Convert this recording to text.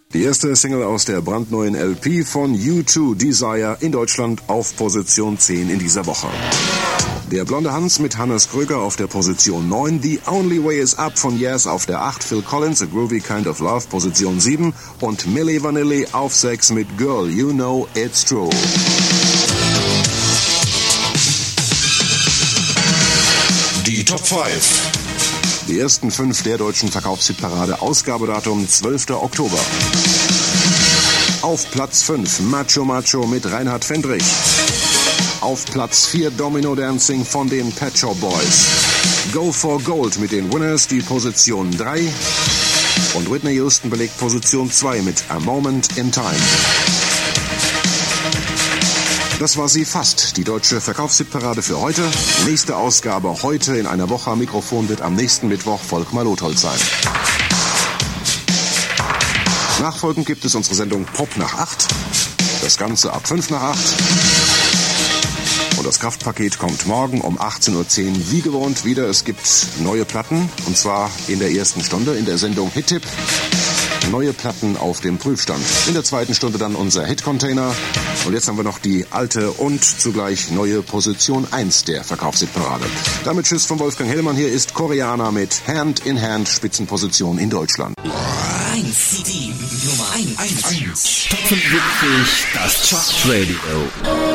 Die erste Single aus der brandneuen LP von U2, Desire, in Deutschland auf Position 10 in dieser Woche. Der blonde Hans mit Hannes Kröger auf der Position 9, The Only Way Is Up von Yes auf der 8, Phil Collins, A Groovy Kind of Love, Position 7 und Milli Vanilli auf 6 mit Girl, You Know It's True. Die Top 5. Die ersten 5 der deutschen Verkaufshitparade, Ausgabedatum 12. Oktober. Auf Platz 5 Macho Macho mit Reinhard Fendrich. Auf Platz 4 Domino Dancing von den Pet Shop Boys. Go for Gold mit den Winners, die Position 3. Und Whitney Houston belegt Position 2 mit A Moment in Time. Das war sie fast, die deutsche Verkaufshitparade für heute. Nächste Ausgabe heute in einer Woche. Am Mikrofon wird am nächsten Mittwoch Volkmar Lotholz sein. Nachfolgend gibt es unsere Sendung Pop nach 8. Das Ganze ab 5 nach 8. Und das Kraftpaket kommt morgen um 18.10 Uhr wie gewohnt wieder. Es gibt neue Platten, und zwar in der ersten Stunde in der Sendung Hit-Tipp. Neue Platten auf dem Prüfstand. In der zweiten Stunde dann unser Hit-Container. Und jetzt haben wir noch die alte und zugleich neue Position 1 der Verkaufshitparade. Damit Tschüss von Wolfgang Hellmann. Hier ist Koreaner mit Hand in Hand, Spitzenposition in Deutschland. 1 CD Nummer 1. Top 75, das Chart Radio.